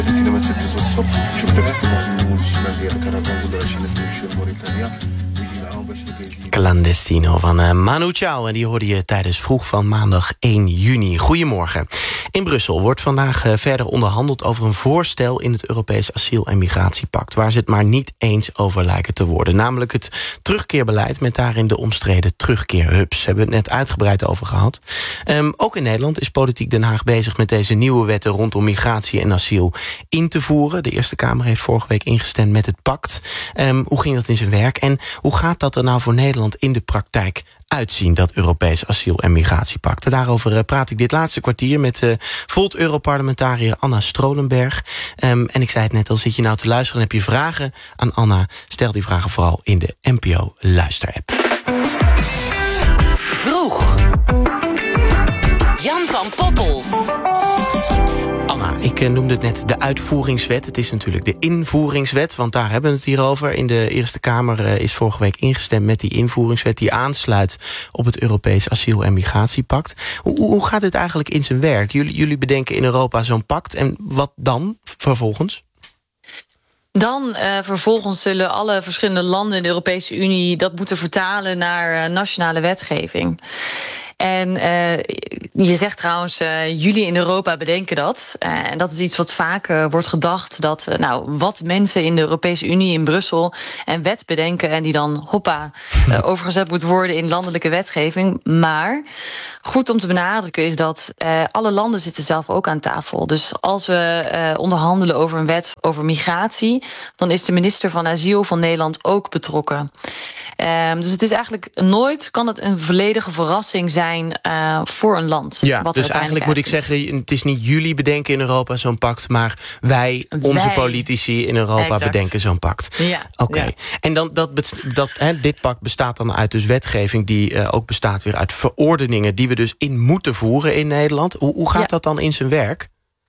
Clandestino van Manu Chao. En die hoorde je tijdens vroeg van maandag 1 juni. Goedemorgen. In Brussel wordt vandaag verder onderhandeld over een voorstel in het Europees Asiel- en Migratiepact, waar ze het maar niet eens over lijken te worden. Namelijk het terugkeerbeleid met daarin de omstreden terugkeerhubs. Daar hebben we het net uitgebreid over gehad. Ook in Nederland is Politiek Den Haag bezig met deze nieuwe wetten rondom migratie en asiel in te voeren. De Eerste Kamer heeft vorige week ingestemd met het pact. Hoe ging dat in zijn werk? En hoe gaat dat er nou voor Nederland in de praktijk uitzien, dat Europees Asiel- en Migratiepact? Daarover praat ik dit laatste kwartier met Volt-Europarlementariër Anna Strolenberg. En ik zei het net al, zit je nou te luisteren en heb je vragen aan Anna? Stel die vragen vooral in de NPO Luisterapp. Vroeg. Jan van Poppel. Anna, ik noemde het net de uitvoeringswet. Het is natuurlijk de invoeringswet, want daar hebben we het hier over. In de Eerste Kamer is vorige week ingestemd met die invoeringswet die aansluit op het Europees Asiel- en Migratiepact. Hoe gaat dit eigenlijk in zijn werk? Jullie bedenken in Europa zo'n pact en wat dan vervolgens? Dan vervolgens zullen alle verschillende landen in de Europese Unie dat moeten vertalen naar nationale wetgeving. En je zegt trouwens, jullie in Europa bedenken dat. En dat is iets wat vaak wordt gedacht, dat wat mensen in de Europese Unie in Brussel een wet bedenken en die dan overgezet moet worden in landelijke wetgeving. Maar goed om te benadrukken is dat alle landen zitten zelf ook aan tafel. Dus als we onderhandelen over een wet over migratie, dan is de minister van Asiel van Nederland ook betrokken. Dus het is eigenlijk nooit, kan het een volledige verrassing zijn voor een land. Ja, dus eigenlijk moet ik zeggen, het is niet jullie bedenken in Europa zo'n pact, maar wij, onze politici in Europa bedenken zo'n pact. Ja, Oké. Ja. En dan dit pact bestaat dan uit dus wetgeving die ook bestaat weer uit verordeningen die we dus in moeten voeren in Nederland. Hoe gaat dat dan in zijn werk?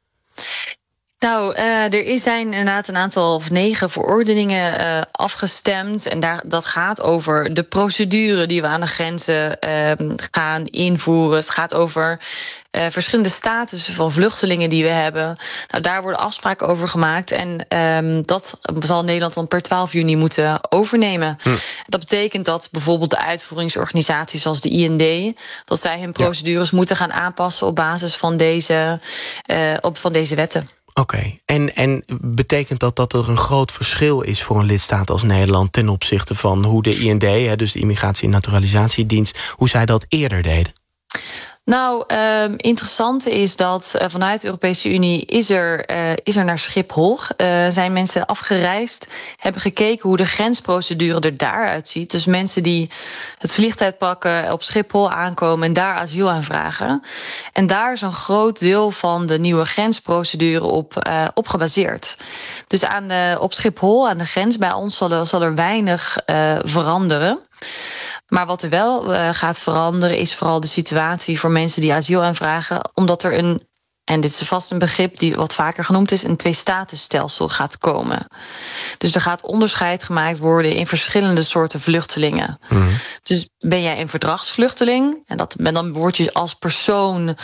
Nou, er zijn inderdaad een aantal of 9 verordeningen afgestemd. En dat gaat over de procedure die we aan de grenzen gaan invoeren. Het gaat over verschillende statussen van vluchtelingen die we hebben. Nou, daar worden afspraken over gemaakt. En dat zal Nederland dan per 12 juni moeten overnemen. Dat betekent dat bijvoorbeeld de uitvoeringsorganisaties zoals de IND, dat zij hun procedures moeten gaan aanpassen op basis van deze wetten. Oké. En betekent dat er een groot verschil is voor een lidstaat als Nederland ten opzichte van hoe de IND, dus de Immigratie- en Naturalisatiedienst, hoe zij dat eerder deden? Nou, interessant is dat vanuit de Europese Unie is er naar Schiphol. Zijn mensen afgereisd, hebben gekeken hoe de grensprocedure er daaruit ziet. Dus mensen die het vliegtuig pakken, op Schiphol aankomen en daar asiel aanvragen. En daar is een groot deel van de nieuwe grensprocedure op gebaseerd. Dus op Schiphol, aan de grens bij ons, zal er weinig veranderen. Maar wat er wel gaat veranderen is vooral de situatie voor mensen die asiel aanvragen, omdat er en dit is vast een begrip die wat vaker genoemd is, een tweestatusstelsel gaat komen. Dus er gaat onderscheid gemaakt worden in verschillende soorten vluchtelingen. Dus ben jij een verdragsvluchteling, en dan word je als persoon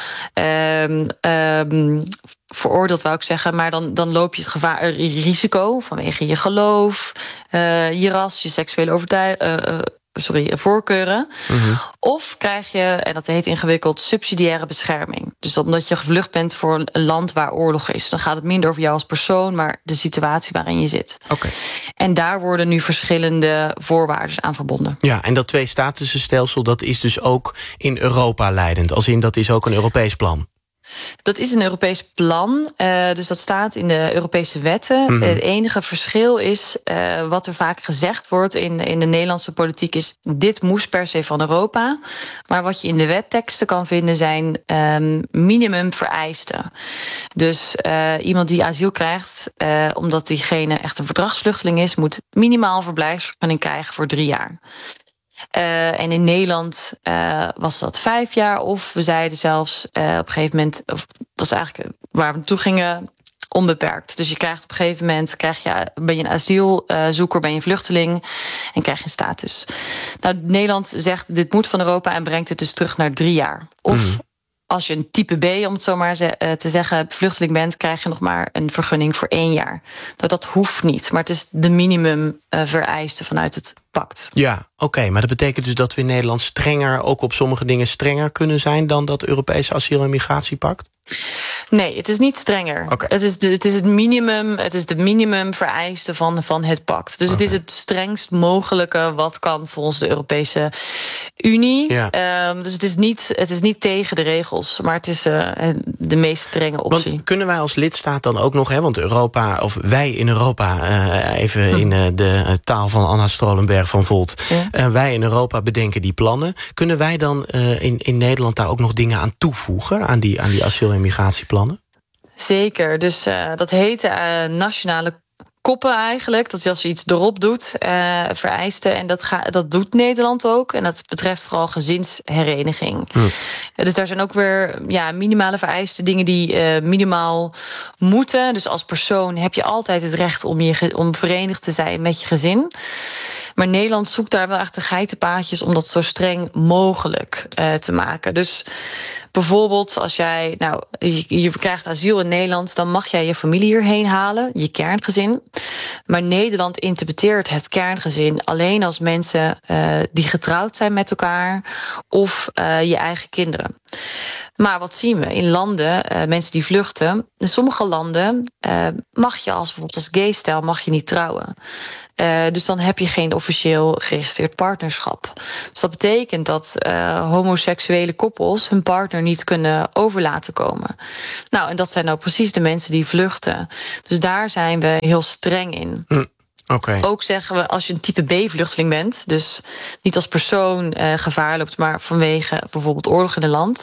veroordeeld, wou ik zeggen, maar dan loop je het risico vanwege je geloof, je ras, je seksuele voorkeuren. Of krijg je, en dat heet ingewikkeld, subsidiaire bescherming. Dus omdat je gevlucht bent voor een land waar oorlog is. Dan gaat het minder over jou als persoon, maar de situatie waarin je zit. Okay. En daar worden nu verschillende voorwaarden aan verbonden. Ja, en dat twee-statusenstelsel, dat is dus ook in Europa leidend. Als in, dat is ook een Europees plan. Dat is een Europees plan, dus dat staat in de Europese wetten. Het enige verschil is, wat er vaak gezegd wordt in de Nederlandse politiek, is dit moest per se van Europa. Maar wat je in de wetteksten kan vinden zijn minimumvereisten. Dus iemand die asiel krijgt, omdat diegene echt een verdragsvluchteling is, moet minimaal verblijfsvergunning krijgen voor 3 jaar. En in Nederland was dat 5 jaar. Of we zeiden zelfs op een gegeven moment, dat is eigenlijk waar we naartoe gingen, onbeperkt. Dus je krijgt op een gegeven moment, ben je een asielzoeker, ben je een vluchteling en krijg je een status. Nou, Nederland zegt dit moet van Europa en brengt het dus terug naar 3 jaar. Of als je een type B, om het zo maar te zeggen, vluchteling bent, krijg je nog maar een vergunning voor 1 jaar. Nou, dat hoeft niet, maar het is de minimum vereiste vanuit het pact. Ja, oké, maar dat betekent dus dat we in Nederland strenger, ook op sommige dingen strenger kunnen zijn dan dat Europese asiel- en migratiepact? Nee, het is niet strenger. Okay. Het is de minimum vereiste van het pact. Dus Het is het strengst mogelijke wat kan volgens de Europese Unie. Ja. Dus het is niet tegen de regels, maar het is de meest strenge optie. Want kunnen wij als lidstaat dan ook nog, want Europa, of wij in Europa, even in de taal van Anna Strolenberg van Volt, wij in Europa bedenken die plannen. Kunnen wij dan in Nederland daar ook nog dingen aan toevoegen, aan die asiel- en migratieplannen? Zeker, dus dat heet nationale koppen eigenlijk. Dat is als je iets erop doet, vereisten. En dat doet Nederland ook. En dat betreft vooral gezinshereniging. Dus daar zijn ook weer minimale vereisten, dingen die minimaal moeten. Dus als persoon heb je altijd het recht om verenigd te zijn met je gezin. Maar Nederland zoekt daar wel echt de geitenpaadjes om dat zo streng mogelijk te maken. Dus bijvoorbeeld als jij, je krijgt asiel in Nederland, dan mag jij je familie hierheen halen, je kerngezin. Maar Nederland interpreteert het kerngezin alleen als mensen die getrouwd zijn met elkaar of je eigen kinderen. Maar wat zien we? In landen, mensen die vluchten, in sommige landen mag je bijvoorbeeld als gay-stel mag je niet trouwen. Dus dan heb je geen officieel geregistreerd partnerschap. Dus dat betekent dat homoseksuele koppels hun partner niet kunnen over laten komen. Nou, en dat zijn nou precies de mensen die vluchten. Dus daar zijn we heel streng in. Okay. Ook zeggen we, als je een type B-vluchteling bent, dus niet als persoon gevaar loopt, maar vanwege bijvoorbeeld oorlog in het land,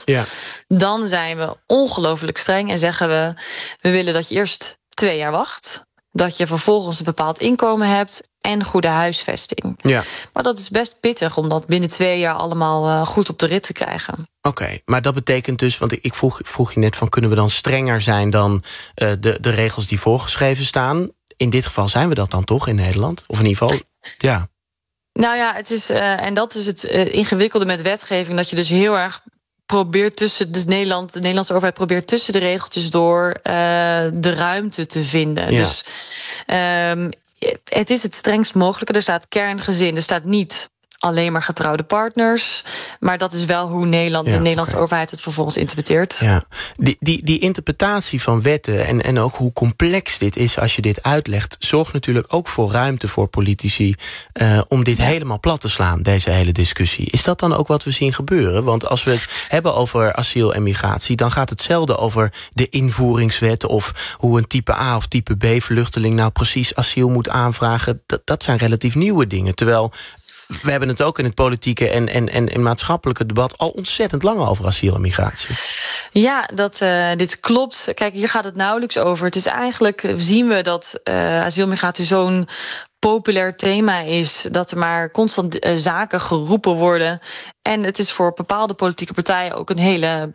dan zijn we ongelooflijk streng en zeggen we willen dat je eerst 2 jaar wacht, dat je vervolgens een bepaald inkomen hebt en goede huisvesting. Ja. Maar dat is best pittig om dat binnen 2 jaar allemaal goed op de rit te krijgen. Oké, maar dat betekent dus, want ik vroeg je net van, kunnen we dan strenger zijn dan de regels die voorgeschreven staan? In dit geval zijn we dat dan toch in Nederland? Of in ieder geval, ja. Nou ja, het is, en dat is het ingewikkelde met wetgeving, dat je dus heel erg probeert de Nederlandse overheid probeert tussen de regeltjes door de ruimte te vinden. Ja. Dus het is het strengst mogelijke. Er staat kerngezin, er staat niet alleen maar getrouwde partners. Maar dat is wel hoe de Nederlandse overheid het vervolgens interpreteert. Ja. Die interpretatie van wetten en ook hoe complex dit is als je dit uitlegt, zorgt natuurlijk ook voor ruimte voor politici om dit helemaal plat te slaan, deze hele discussie. Is dat dan ook wat we zien gebeuren? Want als we het hebben over asiel en migratie, dan gaat het zelden over de invoeringswet of hoe een type A of type B vluchteling nou precies asiel moet aanvragen. Dat zijn relatief nieuwe dingen. Terwijl we hebben het ook in het politieke en maatschappelijke debat al ontzettend lang over asiel en migratie. Ja, dit klopt. Kijk, hier gaat het nauwelijks over. Het is eigenlijk, zien we dat asiel en migratie zo'n populair thema is, dat er maar constant zaken geroepen worden. En het is voor bepaalde politieke partijen ook een hele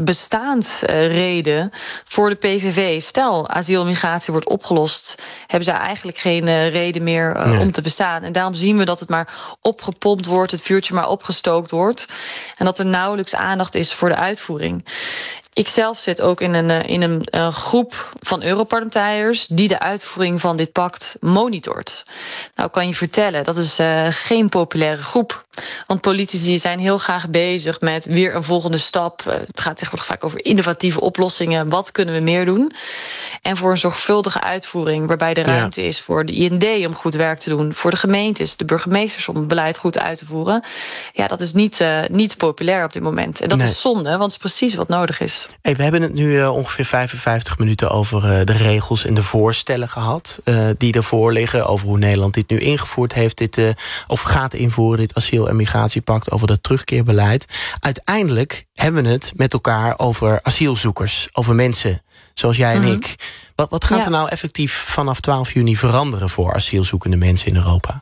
bestaansreden voor de PVV. Stel, asiel en migratie wordt opgelost, hebben ze eigenlijk geen reden meer om te bestaan. En daarom zien we dat het maar opgepompt wordt, het vuurtje maar opgestookt wordt. En dat er nauwelijks aandacht is voor de uitvoering. Ik zelf zit ook in een groep van Europarlementariërs die de uitvoering van dit pact monitort. Nou, kan je vertellen, dat is geen populaire groep. Want politici zijn heel graag bezig met weer een volgende stap. Het gaat tegenwoordig vaak over innovatieve oplossingen. Wat kunnen we meer doen? En voor een zorgvuldige uitvoering, waarbij de ruimte is voor de IND om goed werk te doen, voor de gemeentes, de burgemeesters om het beleid goed uit te voeren. Ja, dat is niet populair op dit moment. En dat is zonde, want het is precies wat nodig is. Hey, we hebben het nu ongeveer 55 minuten over de regels en de voorstellen gehad die ervoor liggen, over hoe Nederland dit nu ingevoerd heeft, of gaat invoeren, dit asiel- en migratiepact, over dat terugkeerbeleid. Uiteindelijk hebben we het met elkaar over asielzoekers, over mensen zoals jij en ik. Wat gaat er nou effectief vanaf 12 juni veranderen voor asielzoekende mensen in Europa?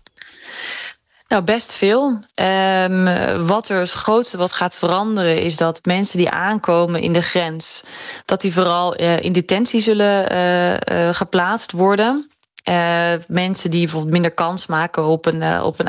Nou, best veel. Het grootste wat gaat veranderen is dat mensen die aankomen in de grens, dat die vooral in detentie zullen geplaatst worden. Mensen die bijvoorbeeld minder kans maken op een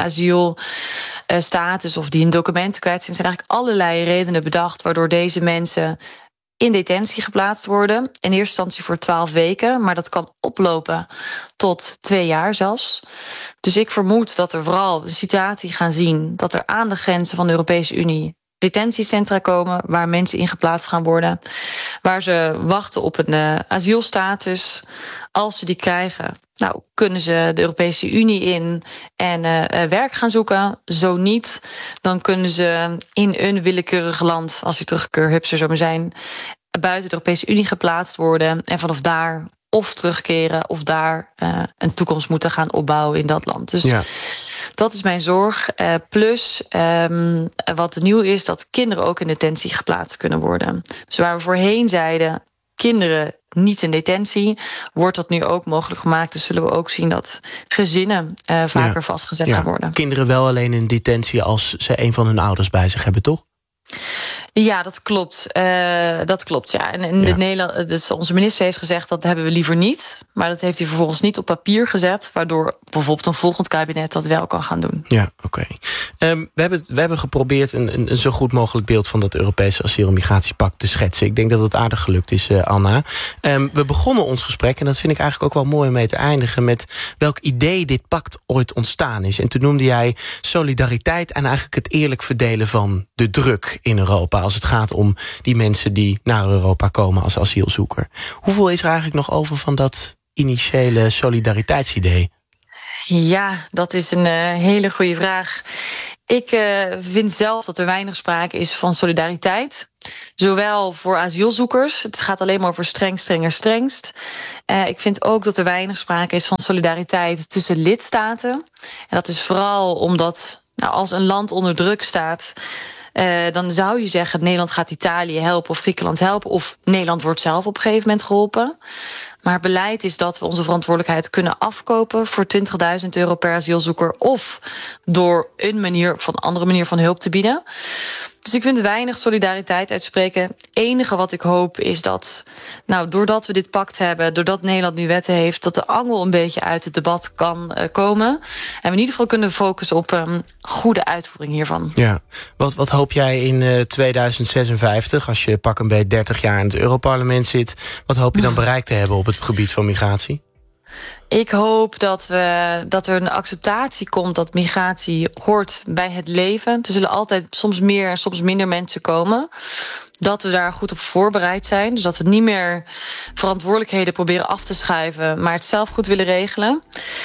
asielstatus of die hun documenten kwijt zijn. Er zijn eigenlijk allerlei redenen bedacht waardoor deze mensen in detentie geplaatst worden. In eerste instantie voor 12 weken, maar dat kan oplopen tot 2 jaar zelfs. Dus ik vermoed dat er vooral de situatie gaan zien dat er aan de grenzen van de Europese Unie detentiecentra komen waar mensen in geplaatst gaan worden, waar ze wachten op een asielstatus. Als ze die krijgen, kunnen ze de Europese Unie in en werk gaan zoeken. Zo niet, dan kunnen ze in een willekeurig land, als die terugkeurhubser zou zijn, buiten de Europese Unie geplaatst worden en vanaf daar of terugkeren of daar een toekomst moeten gaan opbouwen in dat land. Dus ja. Dat is mijn zorg. Plus, wat nieuw is, dat kinderen ook in detentie geplaatst kunnen worden. Dus waar we voorheen zeiden, kinderen niet in detentie, wordt dat nu ook mogelijk gemaakt. Dus zullen we ook zien dat gezinnen vaker vastgezet gaan worden. Kinderen wel alleen in detentie als ze een van hun ouders bij zich hebben, toch? Ja, dat klopt. Ja. En Nederland, dus onze minister heeft gezegd dat hebben we liever niet. Maar dat heeft hij vervolgens niet op papier gezet, waardoor bijvoorbeeld een volgend kabinet dat wel kan gaan doen. Ja, oké. We hebben geprobeerd een zo goed mogelijk beeld van dat Europese asiel- en migratiepact te schetsen. Ik denk dat het aardig gelukt is, Anna. We begonnen ons gesprek, en dat vind ik eigenlijk ook wel mooi om mee te eindigen, met welk idee dit pact ooit ontstaan is. En toen noemde jij solidariteit en eigenlijk het eerlijk verdelen van de druk in Europa, als het gaat om die mensen die naar Europa komen als asielzoeker. Hoeveel is er eigenlijk nog over van dat initiële solidariteitsidee? Ja, dat is een hele goede vraag. Ik vind zelf dat er weinig sprake is van solidariteit. Zowel voor asielzoekers, het gaat alleen maar over strengst. Ik vind ook dat er weinig sprake is van solidariteit tussen lidstaten. En dat is vooral omdat als een land onder druk staat, dan zou je zeggen, Nederland gaat Italië helpen of Griekenland helpen, of Nederland wordt zelf op een gegeven moment geholpen. Maar het beleid is dat we onze verantwoordelijkheid kunnen afkopen voor €20.000 per asielzoeker, of door een andere manier van hulp te bieden. Dus ik vind weinig solidariteit uitspreken. Het enige wat ik hoop is dat, doordat we dit pact hebben, doordat Nederland nu wetten heeft, dat de angel een beetje uit het debat kan komen. En we in ieder geval kunnen focussen op goede uitvoering hiervan. Ja. Wat hoop jij in 2056, als je pak een beetje 30 jaar in het Europarlement zit, wat hoop je dan bereikt te hebben op het gebied van migratie? Ik hoop dat er een acceptatie komt dat migratie hoort bij het leven. Er zullen altijd soms meer en soms minder mensen komen. Dat we daar goed op voorbereid zijn. Dus dat we niet meer verantwoordelijkheden proberen af te schuiven, maar het zelf goed willen regelen.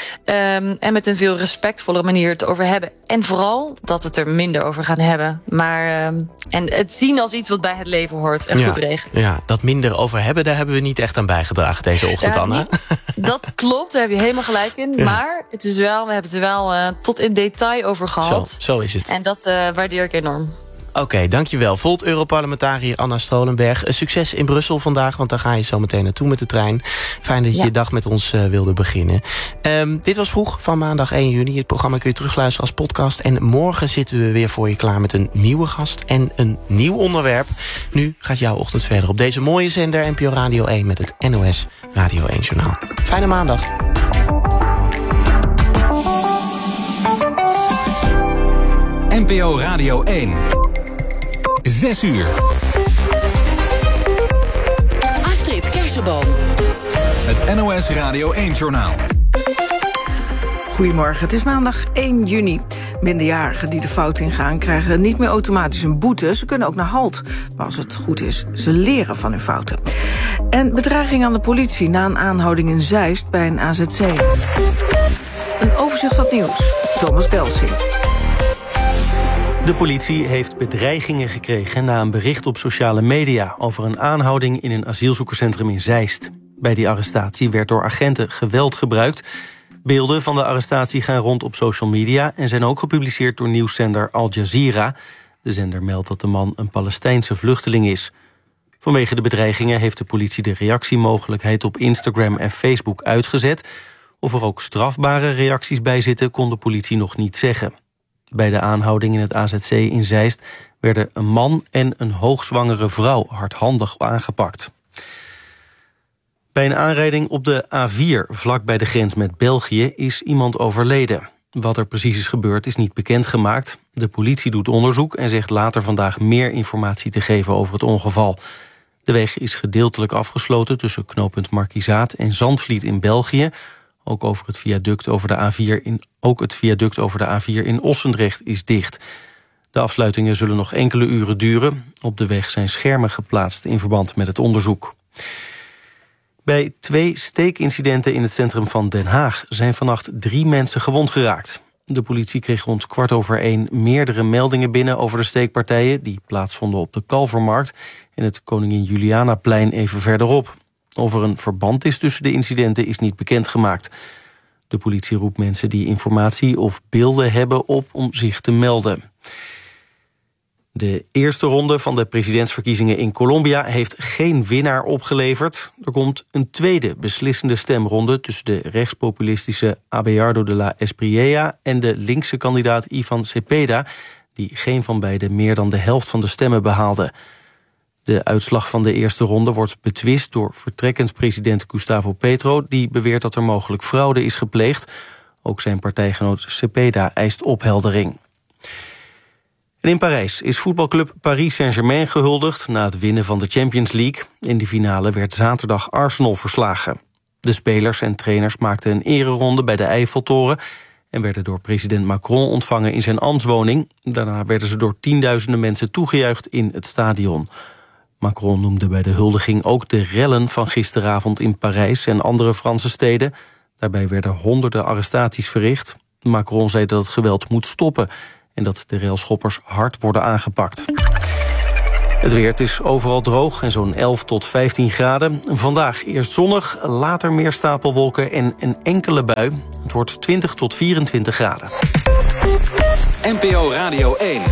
En met een veel respectvollere manier het over hebben. En vooral dat we het er minder over gaan hebben. Maar en het zien als iets wat bij het leven hoort en goed regelen. Ja, dat minder over hebben, daar hebben we niet echt aan bijgedragen deze ochtend, Anna. Dat klopt, daar heb je helemaal gelijk in. Ja. Maar het is wel, we hebben het er wel tot in detail over gehad. Zo is het. En dat waardeer ik enorm. Oké, dankjewel. Volt-Europarlementariër Anna Strolenberg. Succes in Brussel vandaag, want daar ga je zo meteen naartoe met de trein. Fijn dat je je dag met ons wilde beginnen. Dit was Vroeg van maandag 1 juni. Het programma kun je terugluisteren als podcast. En morgen zitten we weer voor je klaar met een nieuwe gast en een nieuw onderwerp. Nu gaat jouw ochtend verder op deze mooie zender NPO Radio 1 met het NOS Radio 1 Journaal. Fijne maandag. NPO Radio 1. 6 uur. Astrid Kersenboom. Het NOS Radio 1-journaal. Goedemorgen, het is maandag 1 juni. Minderjarigen die de fout ingaan krijgen niet meer automatisch een boete. Ze kunnen ook naar halt. Maar als het goed is, ze leren van hun fouten. En bedreiging aan de politie na een aanhouding in Zeist bij een AZC. Een overzicht van het nieuws. Thomas Delsing. De politie heeft bedreigingen gekregen na een bericht op sociale media over een aanhouding in een asielzoekerscentrum in Zeist. Bij die arrestatie werd door agenten geweld gebruikt. Beelden van de arrestatie gaan rond op social media en zijn ook gepubliceerd door nieuwszender Al Jazeera. De zender meldt dat de man een Palestijnse vluchteling is. Vanwege de bedreigingen heeft de politie de reactiemogelijkheid op Instagram en Facebook uitgezet. Of er ook strafbare reacties bij zitten, kon de politie nog niet zeggen. Bij de aanhouding in het AZC in Zeist werden een man en een hoogzwangere vrouw hardhandig aangepakt. Bij een aanrijding op de A4, vlak bij de grens met België, is iemand overleden. Wat er precies is gebeurd is niet bekendgemaakt. De politie doet onderzoek en zegt later vandaag meer informatie te geven over het ongeval. De weg is gedeeltelijk afgesloten tussen knooppunt Markizaat en Zandvliet in België. Ook het viaduct over de A4 in Ossendrecht is dicht. De afsluitingen zullen nog enkele uren duren. Op de weg zijn schermen geplaatst in verband met het onderzoek. Bij 2 steekincidenten in het centrum van Den Haag zijn vannacht 3 mensen gewond geraakt. De politie kreeg rond 1:15 meerdere meldingen binnen over de steekpartijen die plaatsvonden op de Kalvermarkt en het Koningin Julianaplein even verderop. Of er een verband is tussen de incidenten is niet bekendgemaakt. De politie roept mensen die informatie of beelden hebben op om zich te melden. De eerste ronde van de presidentsverkiezingen in Colombia heeft geen winnaar opgeleverd. Er komt een tweede beslissende stemronde tussen de rechtspopulistische Abelardo de la Espriella en de linkse kandidaat Ivan Cepeda, die geen van beiden meer dan de helft van de stemmen behaalde. De uitslag van de eerste ronde wordt betwist door vertrekkend president Gustavo Petro, die beweert dat er mogelijk fraude is gepleegd. Ook zijn partijgenoot Cepeda eist opheldering. En in Parijs is voetbalclub Paris Saint-Germain gehuldigd na het winnen van de Champions League. In de finale werd zaterdag Arsenal verslagen. De spelers en trainers maakten een ereronde bij de Eiffeltoren en werden door president Macron ontvangen in zijn ambtswoning. Daarna werden ze door tienduizenden mensen toegejuicht in het stadion. Macron noemde bij de huldiging ook de rellen van gisteravond in Parijs en andere Franse steden. Daarbij werden honderden arrestaties verricht. Macron zei dat het geweld moet stoppen en dat de railschoppers hard worden aangepakt. Het weer, het is overal droog en zo'n 11 tot 15 graden. Vandaag eerst zonnig, later meer stapelwolken en een enkele bui. Het wordt 20 tot 24 graden. NPO Radio 1.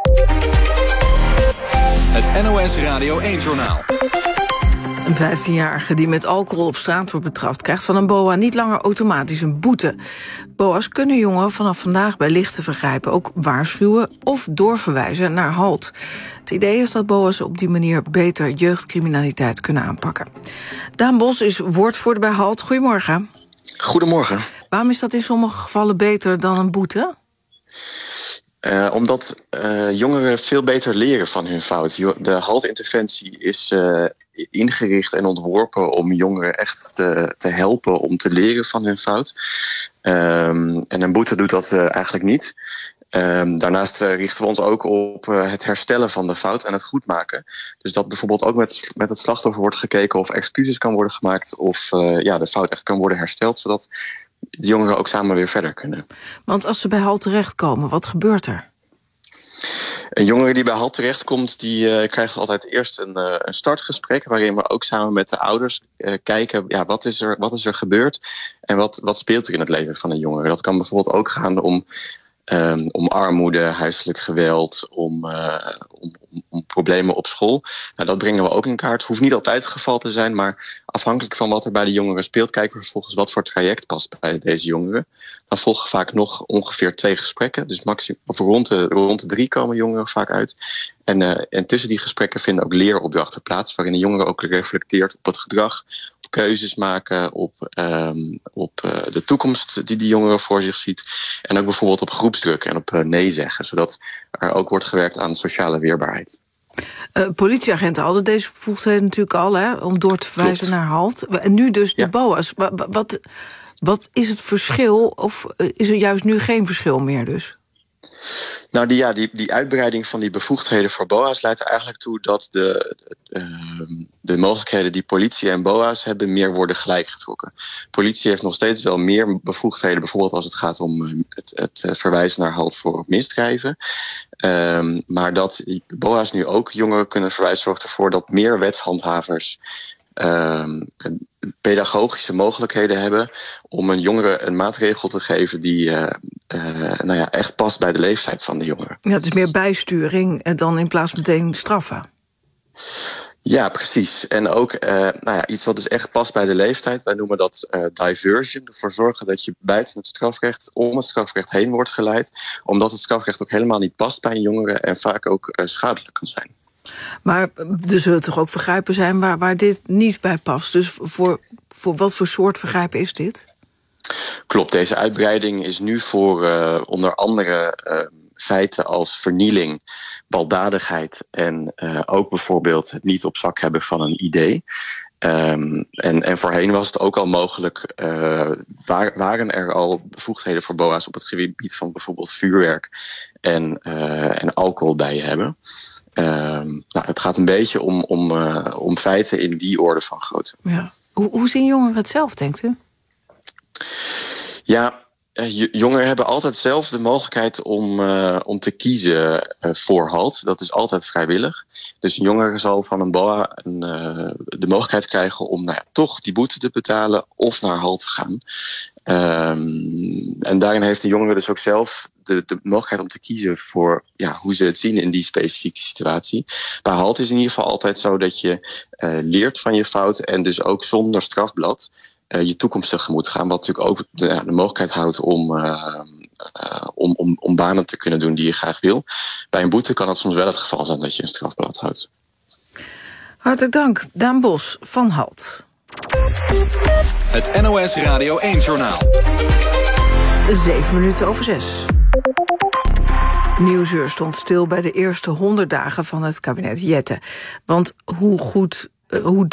Het NOS Radio 1-journaal. Een 15-jarige die met alcohol op straat wordt betrapt, krijgt van een BOA niet langer automatisch een boete. BOA's kunnen jongeren vanaf vandaag bij lichte vergrijpen ook waarschuwen of doorverwijzen naar HALT. Het idee is dat BOA's op die manier beter jeugdcriminaliteit kunnen aanpakken. Daan Bos is woordvoerder bij HALT. Goedemorgen. Goedemorgen. Waarom is dat in sommige gevallen beter dan een boete? Omdat jongeren veel beter leren van hun fout. De HALT-interventie is ingericht en ontworpen om jongeren echt te helpen om te leren van hun fout. En een boete doet dat eigenlijk niet. Daarnaast richten we ons ook op het herstellen van de fout en het goedmaken. Dus dat bijvoorbeeld ook met het slachtoffer wordt gekeken of excuses kan worden gemaakt of de fout echt kan worden hersteld, zodat de jongeren ook samen weer verder kunnen. Want als ze bij HALT terechtkomen, wat gebeurt er? Een jongere die bij HALT terechtkomt, die krijgt altijd eerst een startgesprek, waarin we ook samen met de ouders kijken, wat is er gebeurd en wat speelt er in het leven van een jongere. Dat kan bijvoorbeeld ook gaan om armoede, huiselijk geweld, om problemen op school. Nou, dat brengen we ook in kaart. Het hoeft niet altijd het geval te zijn, maar afhankelijk van wat er bij de jongeren speelt, kijken we vervolgens wat voor traject past bij deze jongeren. Dan volgen vaak nog ongeveer 2 gesprekken. Dus rond de 3 komen jongeren vaak uit. En tussen die gesprekken vinden ook leeropdrachten plaats, waarin de jongere ook reflecteert op het gedrag, op keuzes maken, op de toekomst die jongeren voor zich ziet. En ook bijvoorbeeld op groepsdruk en op nee zeggen, zodat er ook wordt gewerkt aan sociale weerbaarheid. Politieagenten hadden deze bevoegdheden natuurlijk al, hè, om door te verwijzen naar HALT. En nu dus de BOA's. Wat is het verschil? Of is er juist nu geen verschil meer dus? Nou, die uitbreiding van die bevoegdheden voor BOA's leidt er eigenlijk toe dat de mogelijkheden die politie en BOA's hebben meer worden gelijkgetrokken. Politie heeft nog steeds wel meer bevoegdheden, bijvoorbeeld als het gaat om het verwijzen naar HALT voor misdrijven. Maar dat BOA's nu ook jongeren kunnen verwijzen, zorgt ervoor dat meer wetshandhavers pedagogische mogelijkheden hebben om een jongere een maatregel te geven die echt past bij de leeftijd van de jongeren. Ja, het is meer bijsturing dan in plaats meteen straffen. Ja, precies. En ook iets wat dus echt past bij de leeftijd. Wij noemen dat diversion. Ervoor zorgen dat je buiten het strafrecht, om het strafrecht heen wordt geleid. Omdat het strafrecht ook helemaal niet past bij een jongere en vaak ook schadelijk kan zijn. Maar er zullen toch ook vergrijpen zijn waar dit niet bij past. Dus voor wat voor soort vergrijpen is dit? Klopt, deze uitbreiding is nu voor onder andere feiten als vernieling, baldadigheid en ook bijvoorbeeld het niet op zak hebben van een ID. En voorheen was het ook al mogelijk, waren er al bevoegdheden voor BOA's op het gebied van bijvoorbeeld vuurwerk en alcohol bij je hebben. Het gaat een beetje om feiten in die orde van grootte. Ja. Hoe zien jongeren het zelf, denkt u? Ja, jongeren hebben altijd zelf de mogelijkheid om te kiezen voor HALT. Dat is altijd vrijwillig. Dus een jongere zal van een BOA de mogelijkheid krijgen om toch die boete te betalen of naar HALT te gaan. En daarin heeft de jongere dus ook zelf de mogelijkheid om te kiezen voor hoe ze het zien in die specifieke situatie. Bij HALT is in ieder geval altijd zo dat je leert van je fout en dus ook zonder strafblad je toekomst tegemoet gaan. Wat natuurlijk ook de mogelijkheid houdt om banen te kunnen doen die je graag wil. Bij een boete kan het soms wel het geval zijn dat je een strafblad houdt. Hartelijk dank, Daan Bos van HALT. Het NOS Radio 1-journaal. 6:07. Nieuwsuur stond stil bij de eerste 100 dagen van het kabinet Jette. Want hoe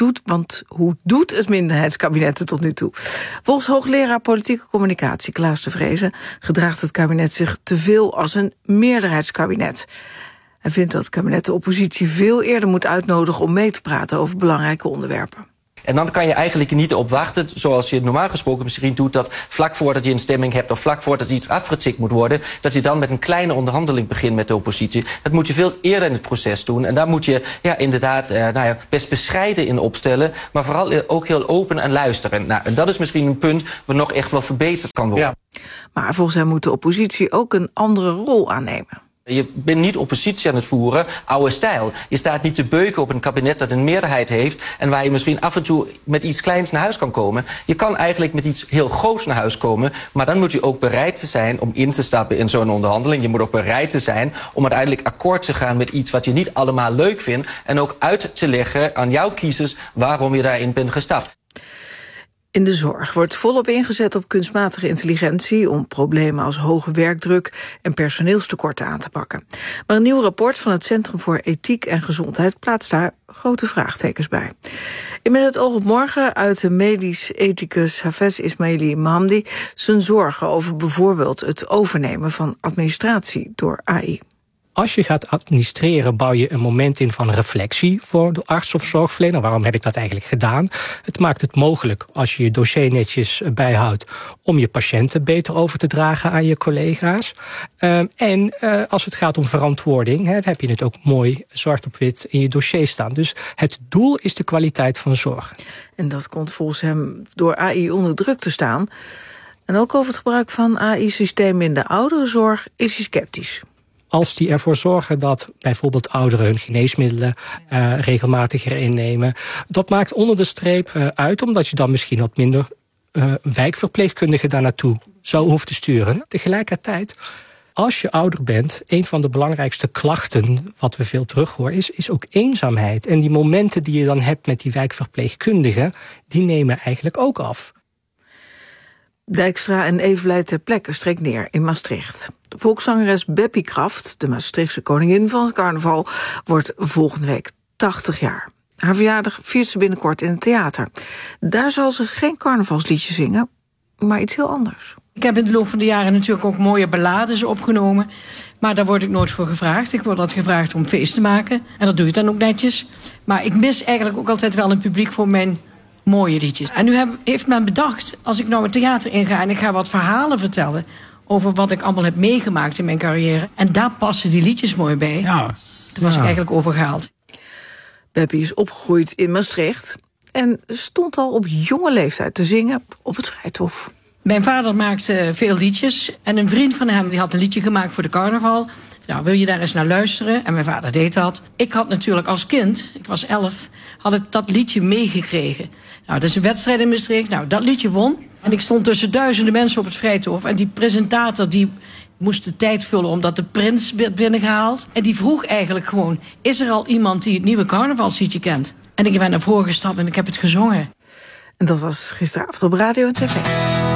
doet het minderheidskabinet het tot nu toe? Volgens hoogleraar politieke communicatie Klaas de Vreese gedraagt het kabinet zich te veel als een meerderheidskabinet. Hij vindt dat het kabinet de oppositie veel eerder moet uitnodigen om mee te praten over belangrijke onderwerpen. En dan kan je eigenlijk niet op wachten, zoals je normaal gesproken misschien doet, dat vlak voordat je een stemming hebt of vlak voordat iets afgetikt moet worden, dat je dan met een kleine onderhandeling begint met de oppositie. Dat moet je veel eerder in het proces doen. En daar moet je inderdaad best bescheiden in opstellen, maar vooral ook heel open en luisteren. En dat is misschien een punt waar nog echt wel verbeterd kan worden. Ja. Maar volgens hem moet de oppositie ook een andere rol aannemen. Je bent niet oppositie aan het voeren, oude stijl. Je staat niet te beuken op een kabinet dat een meerderheid heeft en waar je misschien af en toe met iets kleins naar huis kan komen. Je kan eigenlijk met iets heel groots naar huis komen, maar dan moet je ook bereid te zijn om in te stappen in zo'n onderhandeling. Je moet ook bereid te zijn om uiteindelijk akkoord te gaan met iets wat je niet allemaal leuk vindt en ook uit te leggen aan jouw kiezers waarom je daarin bent gestapt. In de zorg wordt volop ingezet op kunstmatige intelligentie om problemen als hoge werkdruk en personeelstekorten aan te pakken. Maar een nieuw rapport van het Centrum voor Ethiek en Gezondheid plaatst daar grote vraagtekens bij. In Met het oog op morgen uit de medisch ethicus Hafez Ismaili Mohamdi zijn zorgen over bijvoorbeeld het overnemen van administratie door AI. Als je gaat administreren, bouw je een moment in van reflectie voor de arts of zorgverlener. Waarom heb ik dat eigenlijk gedaan? Het maakt het mogelijk, als je je dossier netjes bijhoudt, om je patiënten beter over te dragen aan je collega's. En als het gaat om verantwoording, dan heb je het ook mooi zwart op wit in je dossier staan. Dus het doel is de kwaliteit van zorg. En dat komt volgens hem door AI onder druk te staan. En ook over het gebruik van AI-systemen in de ouderenzorg is hij sceptisch. Als die ervoor zorgen dat bijvoorbeeld ouderen hun geneesmiddelen regelmatiger innemen. Dat maakt onder de streep uit, omdat je dan misschien wat minder wijkverpleegkundigen daar naartoe zou hoeven te sturen. Tegelijkertijd, als je ouder bent, een van de belangrijkste klachten, wat we veel terughoren, is ook eenzaamheid. En die momenten die je dan hebt met die wijkverpleegkundigen, die nemen eigenlijk ook af. Dijkstra en Evenblij ter plekke streek neer in Maastricht. Volkszangeres Beppie Kraft, de Maastrichtse koningin van het carnaval, wordt volgende week 80 jaar. Haar verjaardag viert ze binnenkort in het theater. Daar zal ze geen carnavalsliedje zingen, maar iets heel anders. Ik heb in de loop van de jaren natuurlijk ook mooie ballades opgenomen. Maar daar word ik nooit voor gevraagd. Ik word altijd gevraagd om feest te maken. En dat doe je dan ook netjes. Maar ik mis eigenlijk ook altijd wel een publiek voor mijn mooie liedjes. En nu heeft men bedacht, als ik nou het theater inga en ik ga wat verhalen vertellen over wat ik allemaal heb meegemaakt in mijn carrière. En daar passen die liedjes mooi bij. Ja. Toen was ik eigenlijk overgehaald. Beppie is opgegroeid in Maastricht en stond al op jonge leeftijd te zingen op het Vrijthof. Mijn vader maakte veel liedjes en een vriend van hem die had een liedje gemaakt voor de carnaval. Nou, wil je daar eens naar luisteren? En mijn vader deed dat. Ik had natuurlijk als kind, ik was 11, had ik dat liedje meegekregen. Nou, dat is een wedstrijd in Maastricht. Nou, dat liedje won. En ik stond tussen duizenden mensen op het Vrijthof. En die presentator die moest de tijd vullen omdat de prins werd binnengehaald. En die vroeg eigenlijk gewoon, is er al iemand die het nieuwe carnavalsliedje kent? En ik ben naar voren gestapt en ik heb het gezongen. En dat was gisteravond op radio en tv.